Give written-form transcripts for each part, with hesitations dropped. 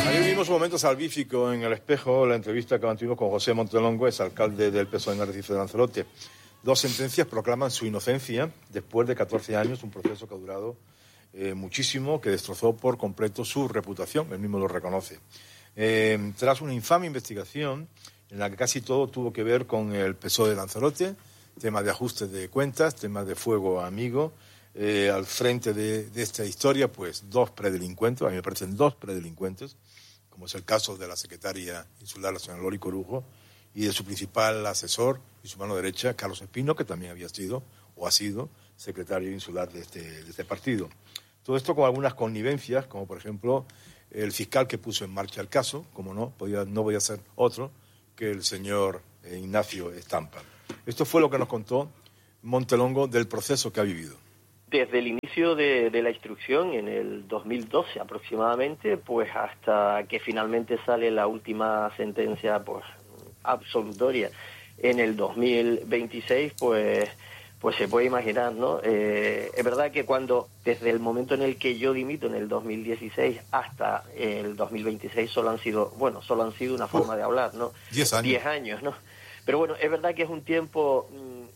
Ayer vimos un momento salvífico en El Espejo, la entrevista que mantuvimos con José Montelongo, exalcalde del PSOE en Arrecife de Lanzarote. 2 sentencias proclaman su inocencia después de 14 años, un proceso que ha durado muchísimo, que destrozó por completo su reputación, él mismo lo reconoce. Tras una infame investigación en la que casi todo tuvo que ver con el PSOE de Lanzarote, temas de ajustes de cuentas, temas de fuego amigo, al frente de esta historia, pues 2 predelincuentes, a mí me parecen 2 predelincuentes, como es el caso de la secretaria insular, la señora Lori Corujo, y de su principal asesor y su mano derecha, Carlos Espino, que también había sido, o ha sido, secretario insular de este partido. Todo esto con algunas connivencias, como por ejemplo el fiscal que puso en marcha el caso, como no voy a ser otro que el señor Ignacio Estampa. Esto fue lo que nos contó Montelongo del proceso que ha vivido. Desde el inicio de la instrucción, en el 2012 aproximadamente, pues hasta que finalmente sale la última sentencia pues absolutoria en el 2026, pues se puede imaginar, ¿no? Es verdad que desde el momento en el que yo dimito, en el 2016, hasta el 2026, solo han sido una forma de hablar, ¿no? 10 años. 10 años, ¿no? Pero bueno, es verdad que es un tiempo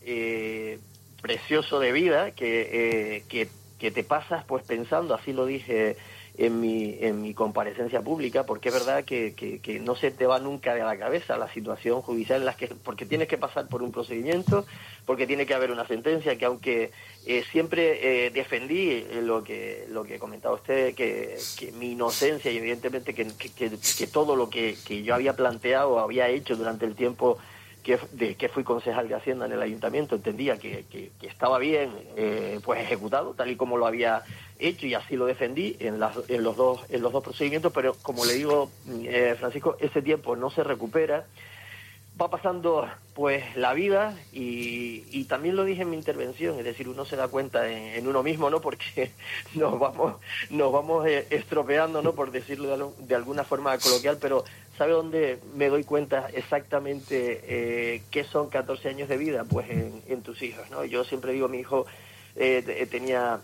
precioso de vida que te pasas pues pensando, así lo dije en mi comparecencia pública, porque es verdad que no se te va nunca de la cabeza la situación judicial porque tienes que pasar por un procedimiento, porque tiene que haber una sentencia, que aunque siempre defendí lo que comentaba usted, que mi inocencia y evidentemente que todo lo que yo había planteado, había hecho durante el tiempo que fui concejal de Hacienda en el Ayuntamiento, entendía que estaba bien pues ejecutado, tal y como lo había hecho, y así lo defendí en los dos procedimientos, pero como le digo, Francisco, ese tiempo no se recupera, va pasando pues la vida y también lo dije en mi intervención, es decir, uno se da cuenta en uno mismo, ¿no? Porque nos vamos estropeando, ¿no? Por decirlo de alguna forma coloquial, pero ¿sabe dónde me doy cuenta exactamente qué son 14 años de vida? Pues en tus hijos, ¿no? Yo siempre digo, mi hijo tenía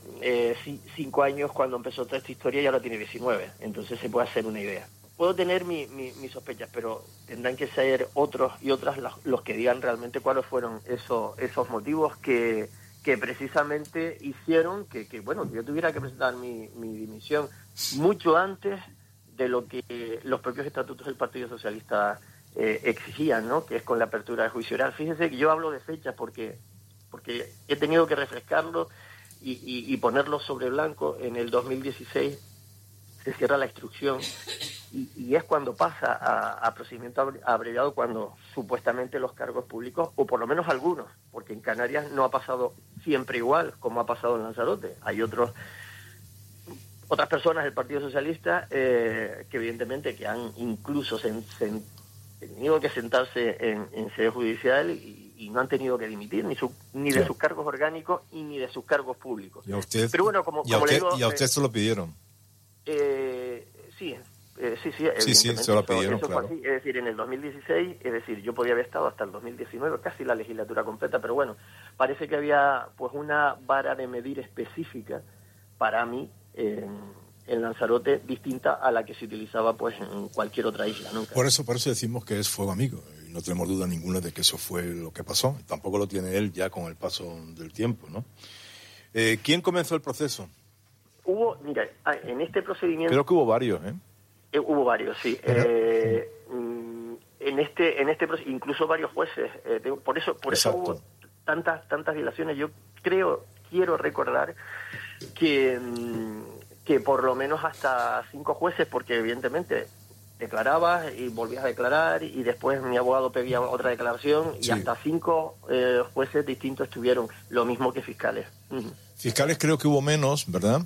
5 años cuando empezó toda esta historia y ahora tiene 19, entonces se puede hacer una idea. Puedo tener mis sospechas, pero tendrán que ser otros y otras los que digan realmente cuáles fueron esos motivos que precisamente hicieron que yo tuviera que presentar mi dimisión mucho antes de lo que los propios estatutos del Partido Socialista exigían, ¿no? Que es con la apertura de juicio oral. Fíjese que yo hablo de fechas porque he tenido que refrescarlo y ponerlo sobre blanco. En el 2016 se cierra la instrucción y es cuando pasa a procedimiento abreviado, cuando supuestamente los cargos públicos, o por lo menos algunos, porque en Canarias no ha pasado siempre igual como ha pasado en Lanzarote. Hay otras personas del Partido Socialista que evidentemente que han incluso tenido que sentarse en sede judicial y no han tenido que dimitir ni de sus cargos orgánicos y ni de sus cargos públicos. ¿Y a usted? Pero bueno, como le digo, ¿Y a usted se lo pidieron? Sí, se lo pidieron, eso claro. fue así. Es decir, en el 2016, yo podía haber estado hasta el 2019, casi la legislatura completa, pero bueno, parece que había pues una vara de medir específica para mí en Lanzarote, distinta a la que se utilizaba pues en cualquier otra isla, ¿no? Por eso decimos que es fuego amigo, y no tenemos duda ninguna de que eso fue lo que pasó. Tampoco lo tiene él ya con el paso del tiempo, ¿no? ¿Quién comenzó el proceso? En este procedimiento... Creo que hubo varios, Hubo varios, sí. En este incluso varios jueces. Por eso hubo tantas violaciones. Yo quiero recordar que por lo menos hasta 5 jueces, porque evidentemente declarabas y volvías a declarar y después mi abogado pedía otra declaración y hasta 5 jueces distintos estuvieron, lo mismo que fiscales. Fiscales creo que hubo menos, ¿verdad?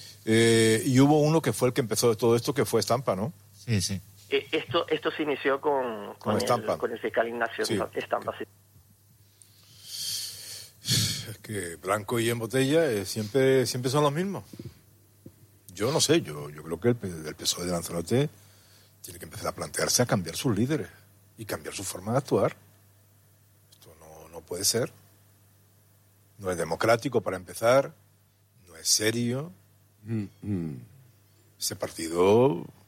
Y hubo uno que fue el que empezó todo esto, que fue Estampa, ¿no? Sí. Esto se inició con el fiscal Ignacio Estampa, sí. Es que blanco y en botella siempre son los mismos. Yo no sé, yo creo que el PSOE de Lanzarote tiene que empezar a plantearse a cambiar sus líderes y cambiar su forma de actuar. Esto no puede ser. No es democrático para empezar, no es serio. Ese partido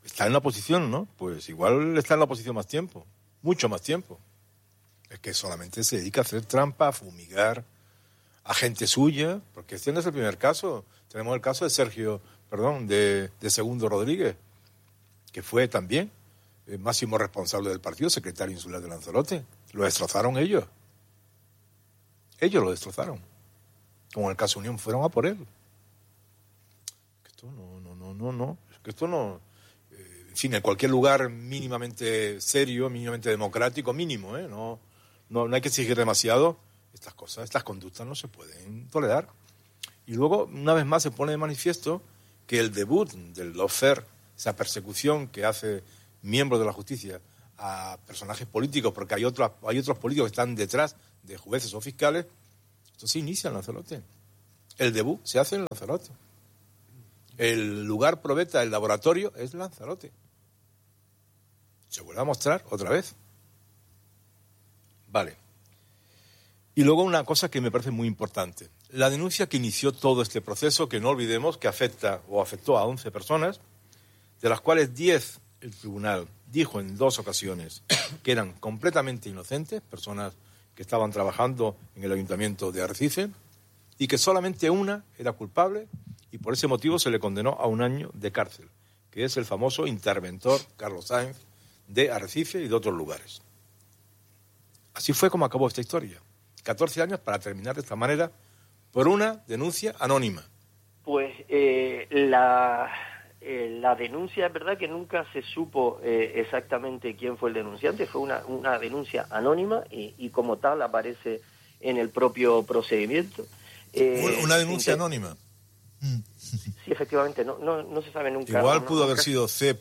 está en la oposición, ¿no? Pues igual está en la oposición más tiempo, mucho más tiempo. Es que solamente se dedica a hacer trampa, a fumigar a gente suya, porque este no es el primer caso. Tenemos el caso de Segundo Rodríguez, que fue también el máximo responsable del partido, secretario insular de Lanzarote. Lo destrozaron ellos. Ellos lo destrozaron. Como en el caso Unión, fueron a por él. Esto no. Es que esto no... en fin, en cualquier lugar mínimamente serio, mínimamente democrático, mínimo, no hay que exigir demasiado. Estas cosas, estas conductas no se pueden tolerar. Y luego, una vez más, se pone de manifiesto que el debut del lawfare, esa persecución que hace miembros de la justicia a personajes políticos, porque hay otros políticos que están detrás de jueces o fiscales, esto se inicia en Lanzarote. El debut se hace en Lanzarote. El lugar probeta, el laboratorio, es Lanzarote. Se vuelve a mostrar otra vez. Vale. Y luego una cosa que me parece muy importante. La denuncia que inició todo este proceso, que no olvidemos que afectó a 11 personas, de las cuales 10 el tribunal dijo en 2 ocasiones que eran completamente inocentes, personas que estaban trabajando en el ayuntamiento de Arrecife, y que solamente una era culpable y por ese motivo se le condenó a 1 año de cárcel, que es el famoso interventor Carlos Sáenz de Arrecife y de otros lugares. Así fue como acabó esta historia. 14 años para terminar de esta manera por una denuncia anónima. Pues la denuncia, es verdad que nunca se supo exactamente quién fue el denunciante, fue una denuncia anónima y como tal aparece en el propio procedimiento. ¿Una denuncia anónima? Sí, efectivamente, no se sabe nunca. Igual pudo haber sido C.E.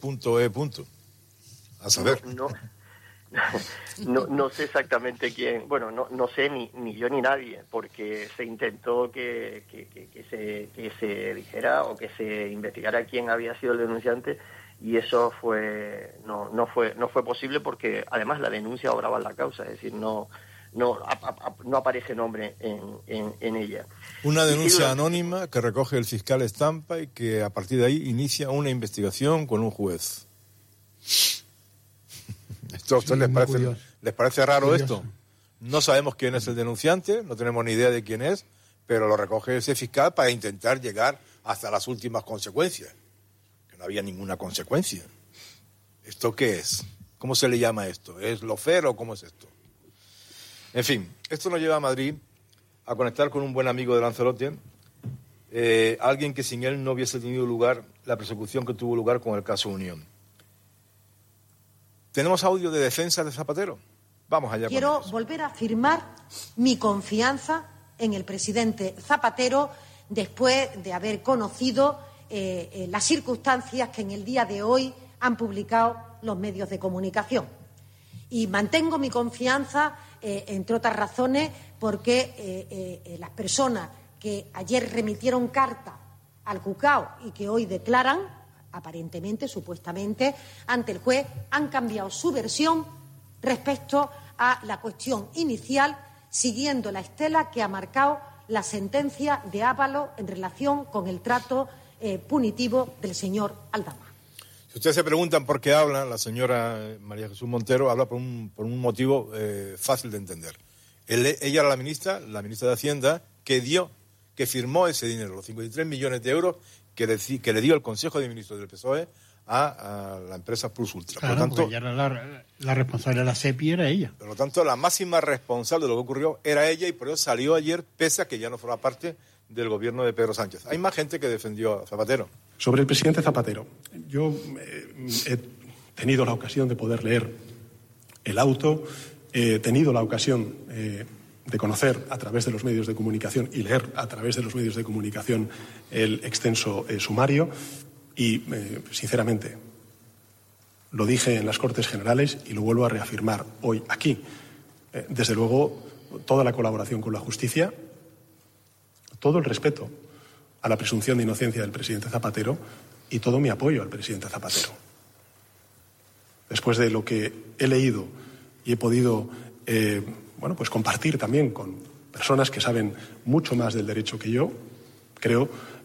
A saber. No sé exactamente quién, bueno, no sé ni yo ni nadie, porque se intentó que se dijera o que se investigara quién había sido el denunciante y eso no fue posible porque además la denuncia obraba en la causa, es decir, no aparece nombre en ella. Una denuncia anónima que recoge el fiscal Estampa y que a partir de ahí inicia una investigación con un juez. ¿Esto a ustedes les parece raro curioso. Esto? No sabemos quién es el denunciante, no tenemos ni idea de quién es, pero lo recoge ese fiscal para intentar llegar hasta las últimas consecuencias. Que no había ninguna consecuencia. ¿Esto qué es? ¿Cómo se le llama esto? ¿Es lawfare o cómo es esto? En fin, esto nos lleva a Madrid a conectar con un buen amigo de Lanzarote, alguien que sin él no hubiese tenido lugar la persecución que tuvo lugar con el caso Unión. ¿Tenemos audio de defensa de Zapatero? Vamos allá. Quiero volver a afirmar mi confianza en el presidente Zapatero después de haber conocido las circunstancias que en el día de hoy han publicado los medios de comunicación. Y mantengo mi confianza, entre otras razones, porque las personas que ayer remitieron carta al Cucao y que hoy declaran, aparentemente, supuestamente, ante el juez, han cambiado su versión respecto a la cuestión inicial, siguiendo la estela que ha marcado la sentencia de Ábalos en relación con el trato punitivo del señor Aldama. Si ustedes se preguntan por qué habla, la señora María Jesús Montero habla por un motivo fácil de entender. Ella era la ministra de Hacienda, que firmó ese dinero, los 53 millones de euros que le dio el Consejo de Ministros del PSOE a la empresa Plus Ultra. Claro, por lo tanto, ella era la responsable de la SEPI, era ella. Por lo tanto, la máxima responsable de lo que ocurrió era ella y por eso salió ayer, pese a que ya no forma parte del gobierno de Pedro Sánchez. Hay más gente que defendió a Zapatero. Sobre el presidente Zapatero, yo he tenido la ocasión de poder leer el auto, he tenido la ocasión de conocer a través de los medios de comunicación y leer a través de los medios de comunicación el extenso sumario y, sinceramente, lo dije en las Cortes Generales y lo vuelvo a reafirmar hoy aquí. Desde luego, toda la colaboración con la justicia, todo el respeto a la presunción de inocencia del presidente Zapatero y todo mi apoyo al presidente Zapatero. Después de lo que he leído y he podido pues compartir también con personas que saben mucho más del derecho que yo, creo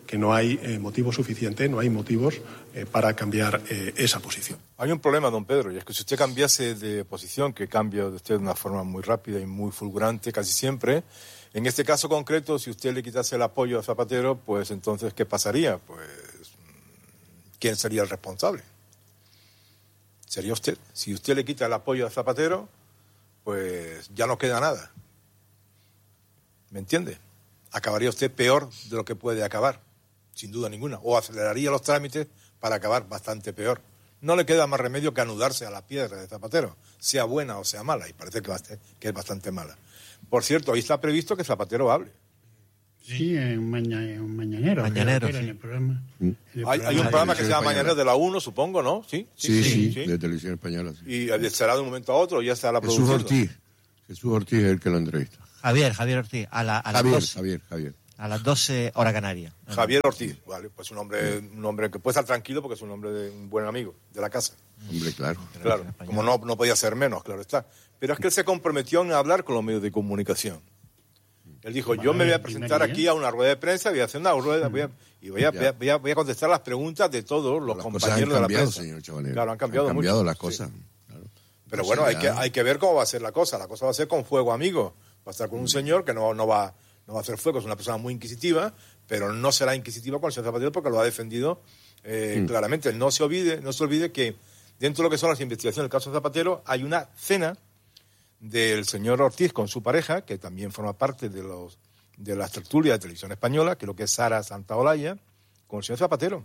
que no hay motivo suficiente, no hay motivos para cambiar esa posición. Hay un problema, don Pedro, y es que si usted cambiase de posición, que cambia de usted de una forma muy rápida y muy fulgurante casi siempre, en este caso concreto, si usted le quitase el apoyo a Zapatero, pues entonces, ¿qué pasaría? Pues, ¿quién sería el responsable? Sería usted. Si usted le quita el apoyo a Zapatero, pues ya no queda nada. ¿Me entiende? Acabaría usted peor de lo que puede acabar, sin duda ninguna, o aceleraría los trámites para acabar bastante peor. No le queda más remedio que anudarse a la piedra de Zapatero, sea buena o sea mala, y parece que es bastante mala. Por cierto, hoy está previsto que Zapatero hable. Sí, en Mañanero. Mañanero, creo que era sí. en el programa. Hay un programa que se llama Mañanero de la 1, supongo, ¿no? Sí, de Televisión Española. Sí. Y será de un momento a otro, ya estará produciendo. Jesús Ortiz es el que lo entrevista. Javier Ortiz, a las 12. Javier. A las 12 hora canaria. Javier Ortiz, vale, pues un hombre que puede estar tranquilo porque es un hombre de un buen amigo de la casa. Hombre, claro. Claro, como no podía ser menos, claro está. Pero es que él se comprometió a hablar con los medios de comunicación. Él dijo, yo me voy a presentar aquí a una rueda de prensa, voy a hacer una rueda, voy a contestar las preguntas de todos los compañeros de la prensa. Señor Chabanero. Claro, han cambiado mucho. las cosas. Sí. Claro. Pero bueno, hay que ver cómo va a ser la cosa. La cosa va a ser con fuego amigo. Va a estar con un señor que no va a hacer fuego, es una persona muy inquisitiva, pero no será inquisitiva con el señor Zapatero porque lo ha defendido claramente. No se olvide que dentro de lo que son las investigaciones del caso Zapatero hay una cena del señor Ortiz con su pareja, que también forma parte de las tertulias de Televisión Española, que es lo que es Sara Santaolalla, con el señor Zapatero.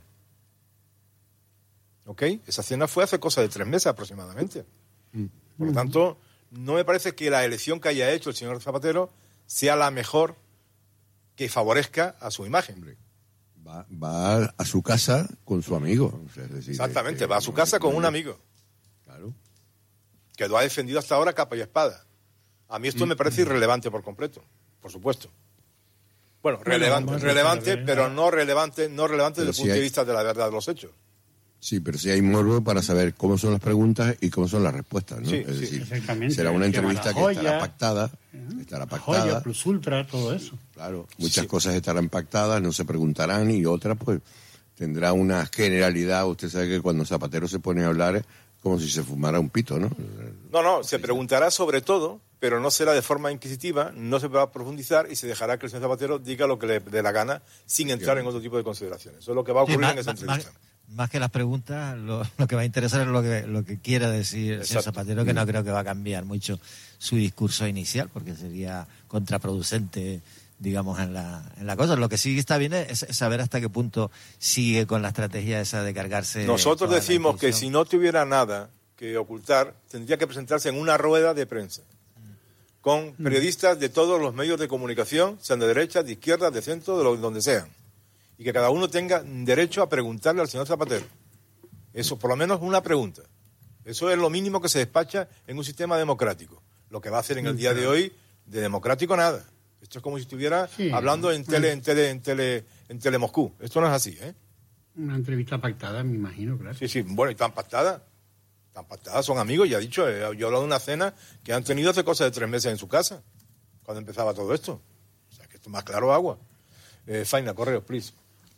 ¿Ok? Esa cena fue hace cosa de 3 meses aproximadamente. Por lo tanto, no me parece que la elección que haya hecho el señor Zapatero sea la mejor que favorezca a su imagen. Va a su casa con su amigo. O sea, es decir, exactamente, va a su casa con un amigo. Claro. Que lo ha defendido hasta ahora capa y espada. A mí esto me parece irrelevante por completo, por supuesto. Bueno, relevante, pero no relevante desde el punto de vista de la verdad de los hechos. Sí, pero sí hay morbo para saber cómo son las preguntas y cómo son las respuestas, ¿no? Sí, es decir, exactamente. será una entrevista que estará pactada. Joya, plus ultra, todo eso. Claro, muchas cosas estarán pactadas, no se preguntarán, y otras pues tendrá una generalidad. Usted sabe que cuando Zapatero se pone a hablar es como si se fumara un pito, ¿no? No, se preguntará sobre todo, pero no será de forma inquisitiva, no se va a profundizar y se dejará que el señor Zapatero diga lo que le dé la gana sin entrar en otro tipo de consideraciones. Eso es lo que va a ocurrir en esa entrevista. Más que las preguntas, lo que va a interesar es lo que quiera decir el señor Zapatero, que no creo que va a cambiar mucho su discurso inicial, porque sería contraproducente, digamos, en la cosa. Lo que sí está bien es saber hasta qué punto sigue con la estrategia esa de cargarse. Nosotros decimos que si no tuviera nada que ocultar, tendría que presentarse en una rueda de prensa con periodistas de todos los medios de comunicación, sean de derecha, de izquierda, de centro, donde sean. Y que cada uno tenga derecho a preguntarle al señor Zapatero. Eso, por lo menos una pregunta. Eso es lo mínimo que se despacha en un sistema democrático. Lo que va a hacer en el día de hoy, de democrático nada. Esto es como si estuviera hablando en tele Moscú. Esto no es así, ¿eh? Una entrevista pactada, me imagino, claro. Sí, bueno, y tan pactadas, son amigos, ya he dicho, yo he hablado de una cena que han tenido hace cosa de 3 meses en su casa, cuando empezaba todo esto. O sea, que esto es más claro agua. Faina, correo, please.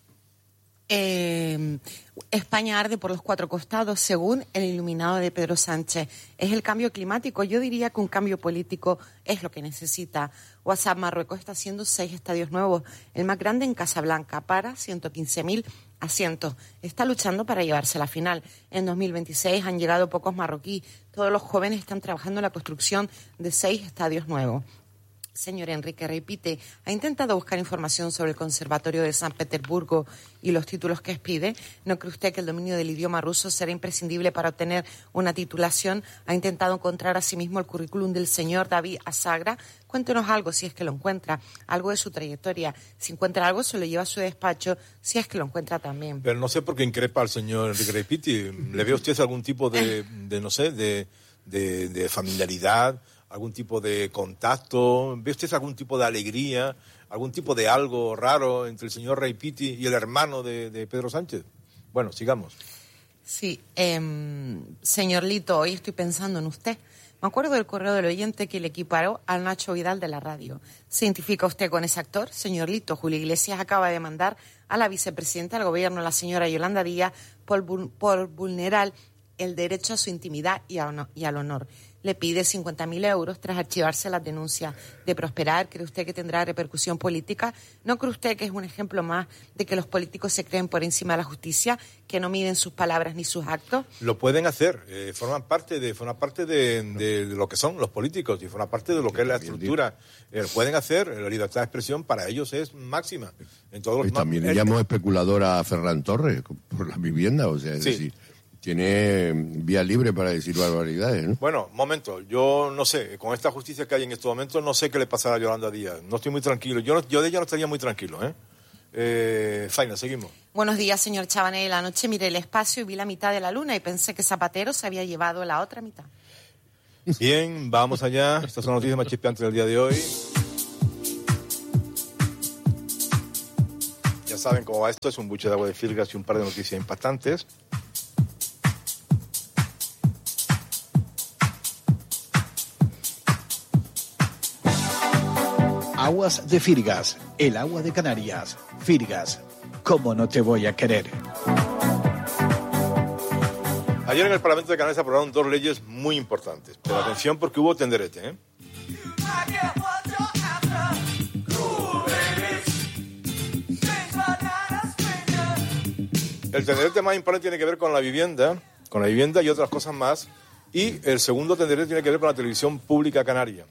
España arde por los 4 costados, según el iluminado de Pedro Sánchez. ¿Es el cambio climático? Yo diría que un cambio político es lo que necesita. WhatsApp Marruecos está haciendo 6 estadios nuevos, el más grande en Casablanca, para 115.000 asientos. Está luchando para llevarse a la final. En 2026 han llegado pocos marroquíes. Todos los jóvenes están trabajando en la construcción de 6 estadios nuevos. Señor Enrique Reipite, ¿ha intentado buscar información sobre el Conservatorio de San Petersburgo y los títulos que expide? ¿No cree usted que el dominio del idioma ruso será imprescindible para obtener una titulación? ¿Ha intentado encontrar asimismo el currículum del señor David Asagra? Cuéntenos algo si es que lo encuentra, algo de su trayectoria. Si encuentra algo, se lo lleva a su despacho, si es que lo encuentra también. Pero no sé por qué increpa al señor Enrique Reipite. ¿Le ve a usted algún tipo de familiaridad? ¿Algún tipo de contacto? ¿Ve usted algún tipo de alegría? ¿Algún tipo de algo raro entre el señor Reipite y el hermano de Pedro Sánchez? Bueno, sigamos. Sí, señor Lito, hoy estoy pensando en usted. Me acuerdo del correo del oyente que le equiparó al Nacho Vidal de la radio. ¿Se identifica usted con ese actor? Señor Lito, Julio Iglesias acaba de mandar a la vicepresidenta del gobierno, la señora Yolanda Díaz, por vulnerar el derecho a su intimidad y al honor. Le pide 50.000 euros tras archivarse las denuncias de Prosperar. ¿Cree usted que tendrá repercusión política? ¿No cree usted que es un ejemplo más de que los políticos se creen por encima de la justicia, que no miden sus palabras ni sus actos? Lo pueden hacer, forman parte de lo que son los políticos y forman parte de lo que es la estructura. Pueden hacer, la libertad de expresión para ellos es máxima. En todos los también le llamó especuladora a Ferran Torres por la vivienda, o sea, es decir, tiene vía libre para decir barbaridades, ¿no? Bueno, momento, yo no sé, con esta justicia que hay en estos momentos, no sé qué le pasará a Yolanda Díaz. No estoy muy tranquilo. Yo de ella no estaría muy tranquilo, Faina, seguimos. Buenos días, señor Chabanel. Anoche miré el espacio y vi la mitad de la luna y pensé que Zapatero se había llevado la otra mitad. Bien, vamos allá. Estas son las noticias más chispeantes del día de hoy. Ya saben cómo va esto, es un buche de agua de Filgas y un par de noticias impactantes. Aguas de Firgas, el agua de Canarias. Firgas, ¿cómo no te voy a querer? Ayer en el Parlamento de Canarias se aprobaron 2 leyes muy importantes. Pero atención porque hubo tenderete, El tenderete más importante tiene que ver con la vivienda y otras cosas más. Y el segundo tenderete tiene que ver con la televisión pública canaria.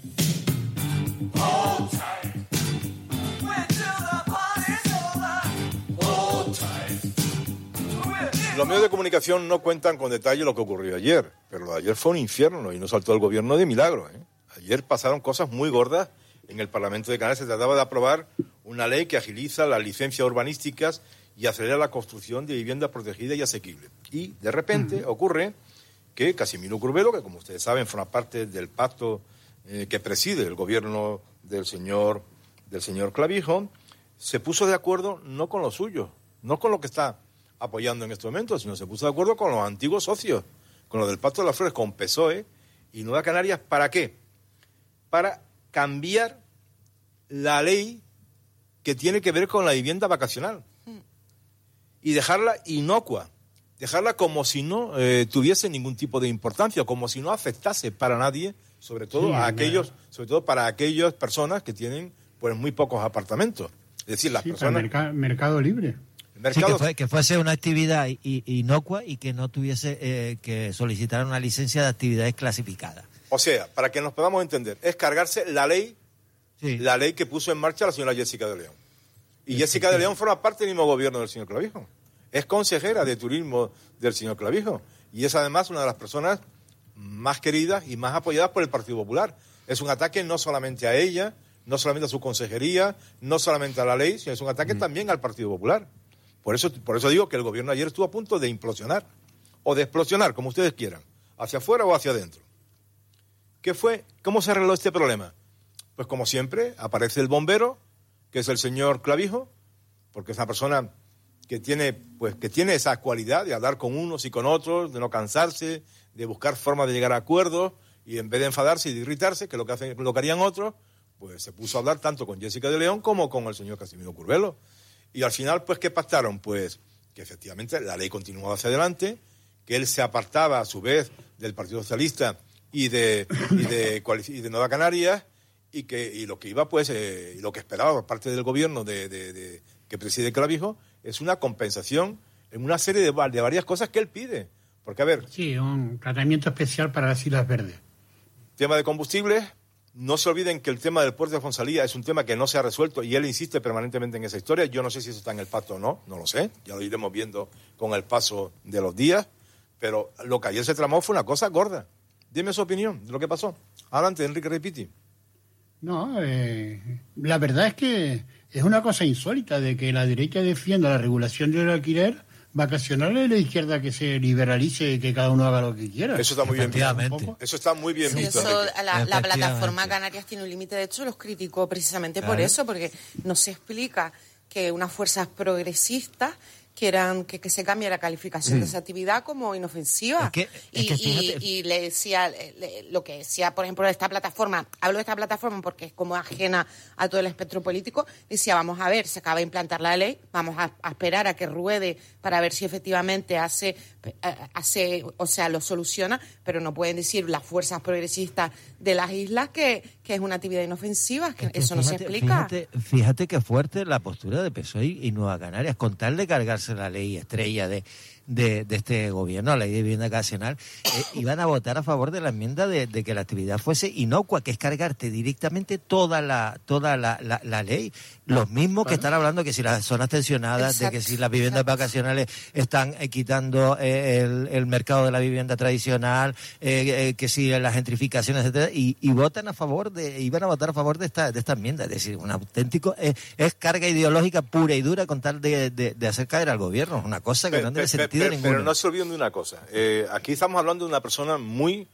Los medios de comunicación no cuentan con detalle lo que ocurrió ayer, pero lo de ayer fue un infierno y no saltó el gobierno de milagro. Ayer pasaron cosas muy gordas en el Parlamento de Canarias. Se trataba de aprobar una ley que agiliza las licencias urbanísticas y acelera la construcción de viviendas protegidas y asequibles. Y de repente ocurre que Casimiro Curvelo, que como ustedes saben forma parte del pacto que preside el gobierno del señor Clavijo, se puso de acuerdo no con lo suyo, no con lo que está apoyando en este momento, sino se puso de acuerdo con los antiguos socios, con los del Pacto de las Flores, con PSOE y Nueva Canarias. ¿Para qué? Para cambiar la ley que tiene que ver con la vivienda vacacional y dejarla inocua, dejarla como si no tuviese ningún tipo de importancia, como si no afectase para nadie, sobre todo para aquellas personas que tienen pues muy pocos apartamentos. Es decir, las personas... Mercado libre. Que fuese una actividad inocua y que no tuviese que solicitar una licencia de actividades clasificadas. O sea, para que nos podamos entender, es cargarse la ley que puso en marcha la señora Jessica de León. Y Jessica de León forma parte del mismo gobierno del señor Clavijo. Es consejera de turismo del señor Clavijo. Y es además una de las personas más queridas y más apoyadas por el Partido Popular. Es un ataque no solamente a ella, no solamente a su consejería, no solamente a la ley, sino es un ataque también al Partido Popular. Por eso digo que el gobierno ayer estuvo a punto de implosionar, o de explosionar, como ustedes quieran, hacia afuera o hacia adentro. ¿Qué fue? ¿Cómo se arregló este problema? Pues como siempre, aparece el bombero, que es el señor Clavijo, porque es una persona que tiene esa cualidad de hablar con unos y con otros, de no cansarse, de buscar formas de llegar a acuerdos, y en vez de enfadarse y de irritarse, que es lo que harían otros, pues se puso a hablar tanto con Jessica de León como con el señor Casimiro Curvelo. Y al final, pues, ¿qué pactaron? Pues que efectivamente la ley continuaba hacia adelante, que él se apartaba a su vez del Partido Socialista y de Nueva Canarias, y lo que iba, pues, y lo que esperaba por parte del gobierno que preside Clavijo es una compensación en una serie de varias cosas que él pide. Porque, a ver... Sí, un tratamiento especial para las Islas Verdes. Tema de combustibles. No se olviden que el tema del puerto de Fonsalía es un tema que no se ha resuelto y él insiste permanentemente en esa historia. Yo no sé si eso está en el pacto o no, no lo sé. Ya lo iremos viendo con el paso de los días. Pero lo que ayer se tramó fue una cosa gorda. Dime su opinión de lo que pasó. Adelante, Enrique Repiti. No, la verdad es que es una cosa insólita de que la derecha defienda la regulación del alquiler vacacional y la izquierda que se liberalice y que cada uno haga lo que quiera. Eso está muy bien visto. Eso está muy bien visto. La plataforma Canarias tiene un límite, de hecho los criticó precisamente por eso, porque no se explica que unas fuerzas progresistas quieran que se cambie la calificación de esa actividad como inofensiva. Y le decía, lo que decía, por ejemplo, esta plataforma, hablo de esta plataforma porque es como ajena a todo el espectro político, decía, vamos a ver, se acaba de implantar la ley, vamos a esperar a que ruede para ver si efectivamente lo soluciona, pero no pueden decir las fuerzas progresistas de las islas que es una actividad inofensiva, que eso no se explica. Fíjate qué fuerte la postura de PSOE y Nueva Canarias, con tal de cargarse la ley estrella de este gobierno, la ley de vivienda habitacional, iban a votar a favor de la enmienda de que la actividad fuese inocua, que es cargarte directamente toda la ley. Los mismos que están hablando que si las zonas tensionadas, exacto, de que si las viviendas vacacionales están quitando el mercado de la vivienda tradicional, que si las gentrificaciones, etcétera, y iban a votar a favor de esta enmienda. Es decir, un auténtico es carga ideológica pura y dura con tal de hacer caer al gobierno. Es una cosa que no tiene sentido. Pero no se olviden de una cosa. Aquí estamos hablando de una persona muy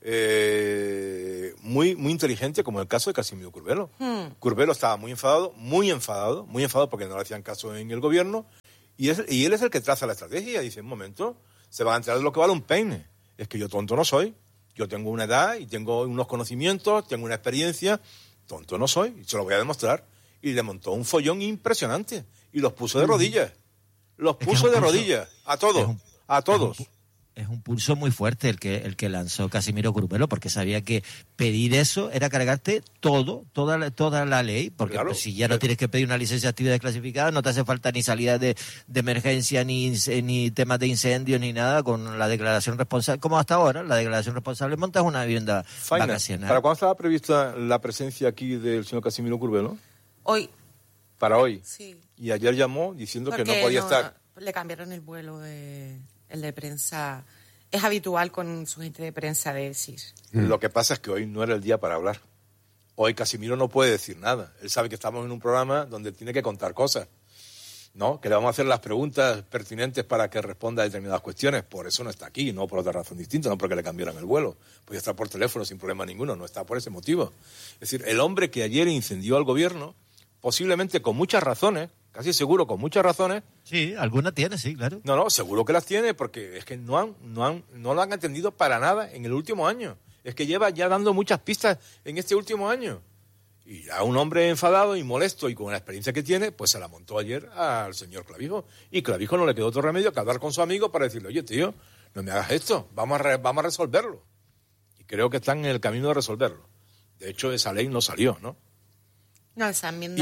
inteligente, como el caso de Casimiro Curbelo. Curbelo estaba muy enfadado porque no le hacían caso en el gobierno, y él es el que traza la estrategia. Dice, un momento, se van a enterar de lo que vale un peine. Es que yo tonto no soy. Yo tengo una edad y tengo unos conocimientos, tengo una experiencia. Tonto no soy, y se lo voy a demostrar. Y le montó un follón impresionante y los puso de rodillas. Los puso de rodillas, a todos. Es un pulso muy fuerte el que lanzó Casimiro Curbelo, porque sabía que pedir eso era cargarte toda la ley, porque claro, pues, si ya no tienes que pedir una licencia de actividad clasificada, no te hace falta ni salida de emergencia, ni temas de incendios, ni nada, con la declaración responsable, como hasta ahora, la declaración responsable montas una vivienda vacacional. ¿Para cuándo estaba prevista la presencia aquí del señor Casimiro Curbelo? Hoy. ¿Para hoy? Sí. Y ayer llamó diciendo porque que no podía estar. Le cambiaron el vuelo, el de prensa. Es habitual con su gente de prensa de decir. Lo que pasa es que hoy no era el día para hablar. Hoy Casimiro no puede decir nada. Él sabe que estamos en un programa donde tiene que contar cosas, ¿no? Que le vamos a hacer las preguntas pertinentes para que responda a determinadas cuestiones. Por eso no está aquí, no por otra razón distinta, no porque le cambiaran el vuelo. Podía estar por teléfono sin problema ninguno, no está por ese motivo. Es decir, el hombre que ayer incendió al gobierno, posiblemente con muchas razones, casi seguro con muchas razones. Sí, alguna tiene, sí, claro. No, seguro que las tiene, porque es que no lo han entendido para nada en el último año. Es que lleva ya dando muchas pistas en este último año. Y ya un hombre enfadado y molesto y con la experiencia que tiene, pues se la montó ayer al señor Clavijo. Y Clavijo no le quedó otro remedio que hablar con su amigo para decirle, oye, tío, no me hagas esto, vamos a resolverlo. Y creo que están en el camino de resolverlo. De hecho, esa ley no salió, ¿no? No, esa enmienda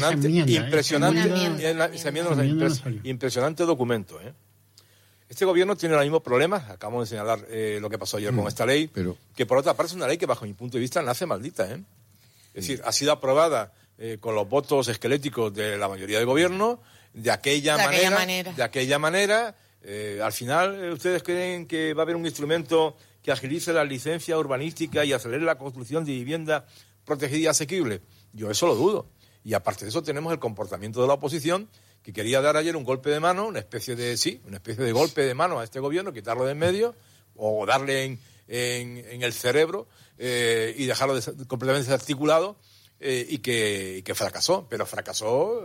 impresionante documento, ¿eh? Este gobierno tiene los mismos problemas. Acabamos de señalar lo que pasó ayer con esta ley, que por otra parte es una ley que bajo mi punto de vista nace maldita, ¿eh? Es decir, ha sido aprobada con los votos esqueléticos de la mayoría del gobierno, de aquella manera. Al final, ¿ustedes creen que va a haber un instrumento que agilice la licencia urbanística y acelere la construcción de vivienda protegida y asequible? Yo eso lo dudo. Y aparte de eso tenemos el comportamiento de la oposición, que quería dar ayer un golpe de mano, una especie de golpe de mano a este gobierno, quitarlo de en medio o darle en el cerebro y dejarlo completamente desarticulado y que fracasó. Pero fracasó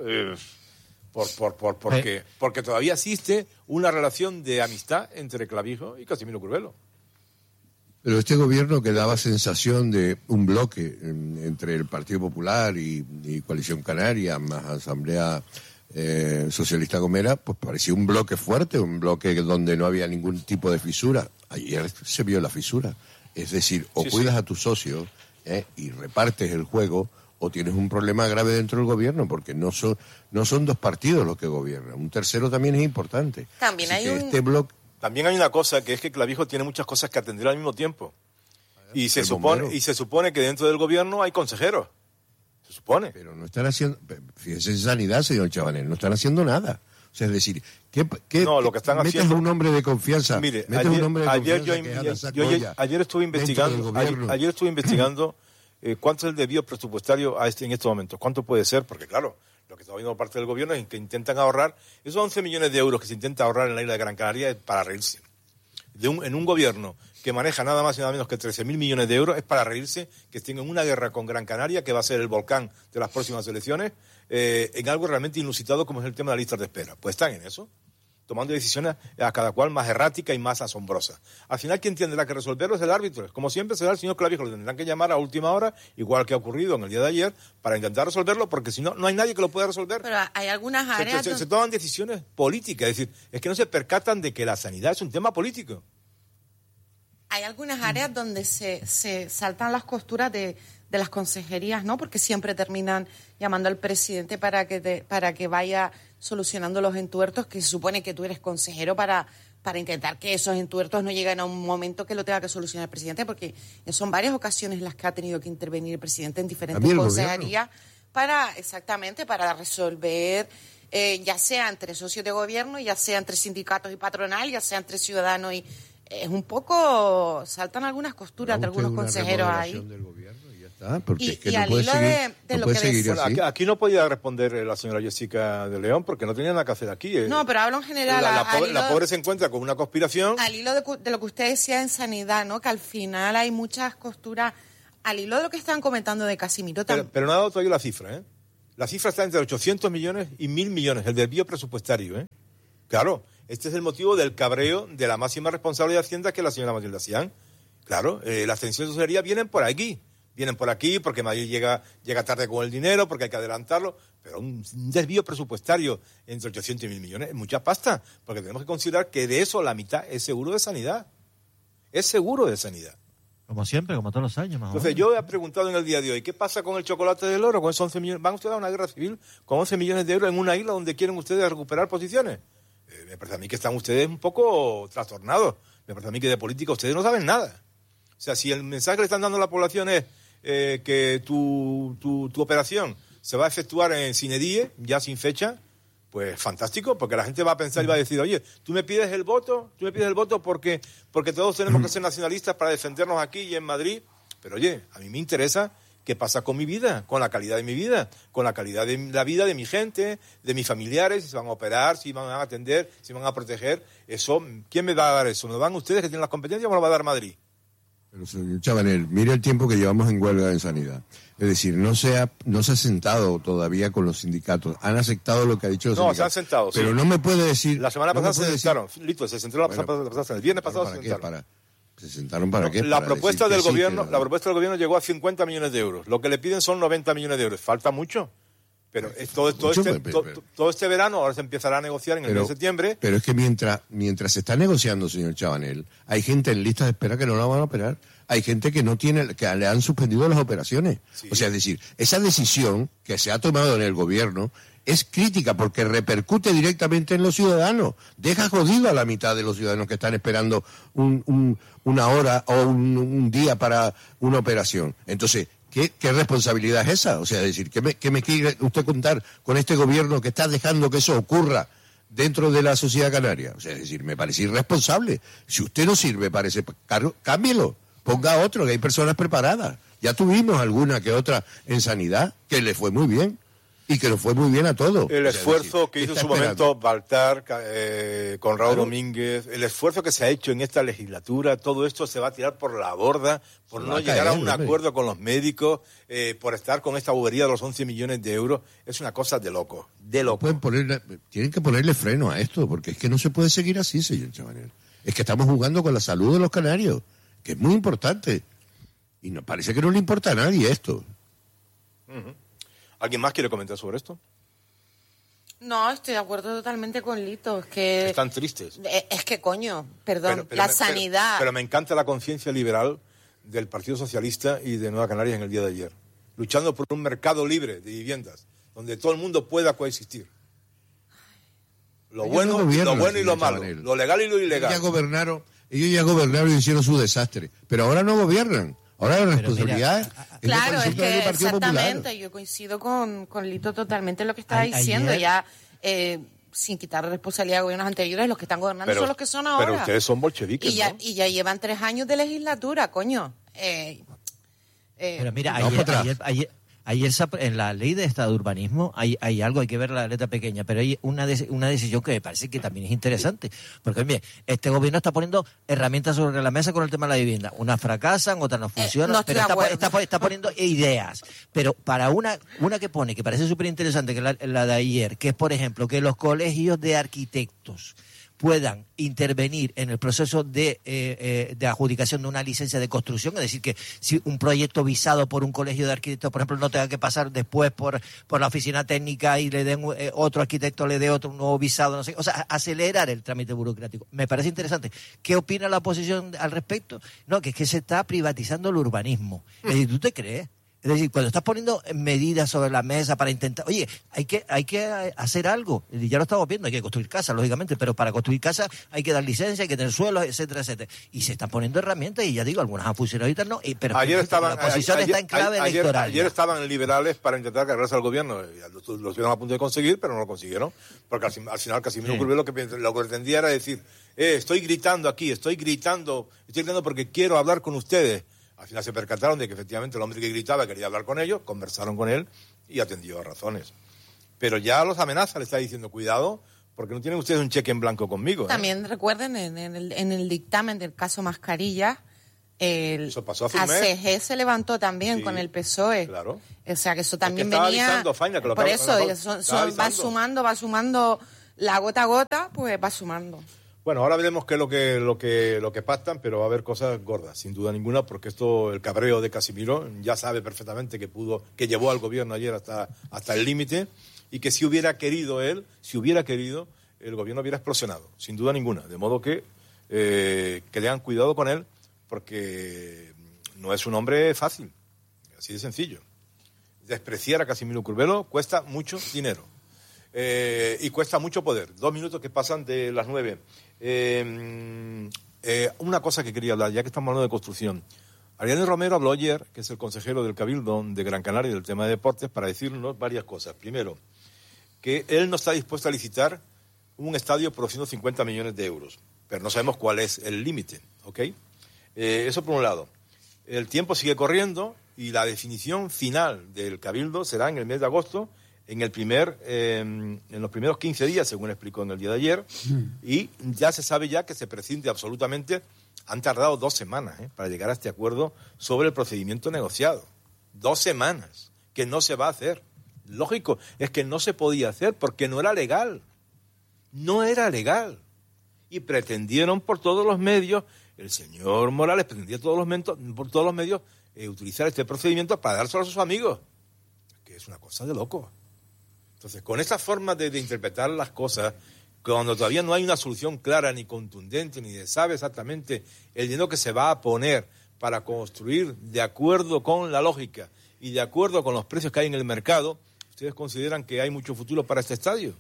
porque todavía existe una relación de amistad entre Clavijo y Casimiro Curbelo. Pero este gobierno que daba sensación de un bloque entre el Partido Popular y Coalición Canaria más Asamblea Socialista Gomera, pues parecía un bloque fuerte, un bloque donde no había ningún tipo de fisura. Ayer se vio la fisura. Es decir, o cuidas a tus socios y repartes el juego, o tienes un problema grave dentro del gobierno, porque no son dos partidos los que gobiernan. Un tercero también es importante. También hay este bloque. También hay una cosa, que es que Clavijo tiene muchas cosas que atender al mismo tiempo. Y se supone que dentro del gobierno hay consejeros. Se supone. Pero no están haciendo... Fíjese en sanidad, señor Chabanel, no están haciendo nada. O sea, es decir, lo que están metes haciendo... un hombre de confianza. Mire, ayer estuve investigando cuánto es el desvío presupuestario en estos momentos. ¿Cuánto puede ser? Porque claro, lo que está viendo parte del gobierno es que intentan ahorrar esos 11 millones de euros que se intenta ahorrar en la isla de Gran Canaria es para reírse. En un gobierno que maneja nada más y nada menos que 13.000 millones de euros, es para reírse que estén en una guerra con Gran Canaria, que va a ser el volcán de las próximas elecciones, en algo realmente inusitado como es el tema de las listas de espera. Pues están en eso. tomando decisiones a cada cual más erráticas y más asombrosas. Al final, quien tendrá que resolverlo es el árbitro. Como siempre será el señor Clavijo, lo tendrán que llamar a última hora, igual que ha ocurrido en el día de ayer, para intentar resolverlo, porque si no, no hay nadie que lo pueda resolver. Pero hay algunas áreas... Se toman decisiones políticas, es decir, es que no se percatan de que la sanidad es un tema político. Hay algunas áreas donde se saltan las costuras de las consejerías, ¿no? Porque siempre terminan llamando al presidente para que vaya solucionando los entuertos, que se supone que tú eres consejero para intentar que esos entuertos no lleguen a un momento que lo tenga que solucionar el presidente, porque son varias ocasiones las que ha tenido que intervenir el presidente en diferentes consejerías para resolver, ya sea entre socios de gobierno, ya sea entre sindicatos y patronal, ya sea entre ciudadanos y... Es un poco... Saltan algunas costuras de algunos consejeros ahí. Del gobierno y ya está, porque es que y no al puede hilo seguir, de no lo puede que seguir así. Aquí no podía responder la señora Jessica de León porque no tenía nada que hacer aquí. No, pero hablo en general. La pobre se encuentra con una conspiración. Al hilo de lo que usted decía en sanidad, ¿no? Que al final hay muchas costuras. Al hilo de lo que estaban comentando de Casimiro también. Pero no ha dado todavía la cifra, ¿eh? La cifra está entre 800 millones y 1.000 millones, el desvío presupuestario, ¿eh? Claro, este es el motivo del cabreo de la máxima responsable de Hacienda, que es la señora Matilde Cián. Claro, las tensiones de tesorería vienen por aquí porque Madrid llega tarde con el dinero, porque hay que adelantarlo, pero un desvío presupuestario entre 800 y 1.000 millones es mucha pasta, porque tenemos que considerar que de eso la mitad es seguro de sanidad. Es seguro de sanidad. Como siempre, como todos los años, más Entonces, yo he preguntado en el día de hoy, ¿qué pasa con el chocolate del oro, con esos 11 millones? ¿Van ustedes a una guerra civil con 11 millones de euros en una isla donde quieren ustedes recuperar posiciones? Me parece a mí que están ustedes un poco trastornados. Me parece a mí que de política ustedes no saben nada. O sea, si el mensaje que le están dando a la población es que tu operación se va a efectuar en sine die, ya sin fecha, pues fantástico, porque la gente va a pensar y va a decir, oye, tú me pides el voto porque todos tenemos que ser nacionalistas para defendernos aquí y en Madrid. Pero oye, a mí me interesa qué pasa con mi vida, con la calidad de mi vida, con la calidad de la vida de mi gente, de mis familiares, si se van a operar, si van a atender, si van a proteger. Eso, ¿quién me va a dar eso? ¿Me lo dan ustedes que tienen las competencias o me lo va a dar Madrid? Pero, señor Chabanel, mire el tiempo que llevamos en huelga en sanidad. Es decir, no se ha sentado todavía con los sindicatos. Han aceptado lo que ha dicho los sindicatos. No, se han sentado, pero sí. No me puede decir... La semana pasada se sentaron. Lito, se sentaron el viernes pasado se sentaron. ¿Se sentaron para qué? La propuesta del gobierno llegó a 50 millones de euros. Lo que le piden son 90 millones de euros. Falta mucho. Pero todo este verano ahora se empezará a negociar en el mes de septiembre. Pero es que mientras se está negociando, señor Chabanel, hay gente en lista de espera que no la van a operar. Hay gente que le han suspendido las operaciones. Sí. O sea, es decir, esa decisión que se ha tomado en el gobierno es crítica porque repercute directamente en los ciudadanos. Deja jodido a la mitad de los ciudadanos que están esperando una hora o un día para una operación. Entonces, ¿qué responsabilidad es esa? O sea, es decir, ¿qué me quiere usted contar con este gobierno que está dejando que eso ocurra dentro de la sociedad canaria? O sea, es decir, me parece irresponsable. Si usted no sirve para ese cargo, cámbielo. Ponga otro, que hay personas preparadas. Ya tuvimos alguna que otra en sanidad que le fue muy bien y que nos fue muy bien a todos. El esfuerzo que hizo en su momento Baltar, Conrado Domínguez, el esfuerzo que se ha hecho en esta legislatura, todo esto se va a tirar por la borda por no llegar a un acuerdo con los médicos, por estar con esta bobería de los 11 millones de euros. Es una cosa de loco, de loco. Tienen que ponerle freno a esto, porque es que no se puede seguir así, señor Chabanel. Es que estamos jugando con la salud de los canarios, que es muy importante. Y nos parece que no le importa a nadie esto. Uh-huh. ¿Alguien más quiere comentar sobre esto? No, estoy de acuerdo totalmente con Lito. Es que están tristes. Es que, coño, perdón, la sanidad... Pero me encanta la conciencia liberal del Partido Socialista y de Nueva Canarias en el día de ayer. Luchando por un mercado libre de viviendas, donde todo el mundo pueda coexistir. Lo bueno y lo malo, lo legal y lo ilegal. Ellos ya gobernaron y hicieron su desastre, pero ahora no gobiernan. Ahora la responsabilidad claro, es que exactamente, Popular. Yo coincido con Lito totalmente en lo que estaba diciendo. Ya, sin quitar responsabilidad de gobiernos anteriores, los que están gobernando son los que son ahora. Pero ustedes son bolcheviques, y ya llevan 3 años de legislatura, coño. Pero mira, ayer en la ley de estado de urbanismo hay algo, hay que ver la letra pequeña, pero hay una decisión que me parece que también es interesante. Porque, mire, este gobierno está poniendo herramientas sobre la mesa con el tema de la vivienda. Unas fracasan, otras no funcionan, pero está poniendo ideas. Pero para una que pone, que parece súper interesante, que es la de ayer, que es, por ejemplo, que los colegios de arquitectos puedan intervenir en el proceso de adjudicación de una licencia de construcción, es decir, que si un proyecto visado por un colegio de arquitectos, por ejemplo, no tenga que pasar después por la oficina técnica y le den otro arquitecto, le dé otro nuevo visado, no sé, o sea, acelerar el trámite burocrático. Me parece interesante. ¿Qué opina la oposición al respecto? No, que es que se está privatizando el urbanismo. Es decir, ¿tú te crees? Es decir, cuando estás poniendo medidas sobre la mesa para intentar... Oye, hay que hacer algo. Ya lo estamos viendo, hay que construir casas, lógicamente, pero para construir casas hay que dar licencia, hay que tener suelos, etcétera, etcétera. Y se están poniendo herramientas y ya digo, algunas han funcionado y otras no. Pero la oposición está en clave electoral. Ayer estaban liberales para intentar cargarse al gobierno. Lo estuvieron a punto de conseguir, pero no lo consiguieron. Porque al final Casimiro Curbelo lo que pretendía era decir, estoy gritando porque quiero hablar con ustedes. Al final se percataron de que efectivamente el hombre que gritaba quería hablar con ellos, conversaron con él y atendió a razones. Pero ya los amenaza, le está diciendo, cuidado, porque no tienen ustedes un cheque en blanco conmigo. También recuerden, en el dictamen del caso Mascarilla, eso pasó hace un mes. ACG se levantó también con el PSOE. Claro. O sea, que eso también venía... Por eso, va sumando la gota a gota, pues va sumando. Bueno, ahora veremos qué es lo que pactan, pero va a haber cosas gordas, sin duda ninguna, porque el cabreo de Casimiro ya sabe perfectamente que llevó al gobierno ayer hasta el límite, y que si hubiera querido, el gobierno hubiera explosionado, sin duda ninguna. De modo que tengan cuidado con él, porque no es un hombre fácil, así de sencillo. Despreciar a Casimiro Curbelo cuesta mucho dinero. Y cuesta mucho poder. 2 minutos que pasan de las 9. Una cosa que quería hablar, ya que estamos hablando de construcción. Ariane Romero habló ayer, que es el consejero del Cabildo de Gran Canaria del tema de deportes, para decirnos varias cosas. Primero, que él no está dispuesto a licitar un estadio por 150 millones de euros, pero no sabemos cuál es el límite, ¿ok? Eso por un lado. El tiempo sigue corriendo y la definición final del Cabildo será en el mes de agosto, en los primeros 15 días, según explicó en el día de ayer, y ya se sabe ya que se prescinde absolutamente. Han tardado 2 semanas para llegar a este acuerdo sobre el procedimiento negociado. 2 semanas, que no se va a hacer. Lógico, es que no se podía hacer porque no era legal. No era legal. Y pretendieron por todos los medios, el señor Morales pretendía por todos los medios utilizar este procedimiento para dárselo a sus amigos. Que es una cosa de loco. Entonces, con esa forma de interpretar las cosas, cuando todavía no hay una solución clara ni contundente, ni se sabe exactamente el dinero que se va a poner para construir de acuerdo con la lógica y de acuerdo con los precios que hay en el mercado, ¿ustedes consideran que hay mucho futuro para este estadio?